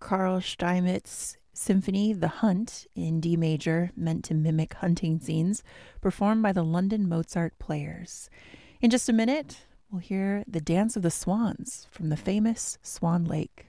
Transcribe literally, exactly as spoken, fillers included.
Carl Steinmetz Symphony, The Hunt, in D major, meant to mimic hunting scenes, performed by the London Mozart Players. In just a minute, we'll hear The Dance of the Swans from the famous Swan Lake.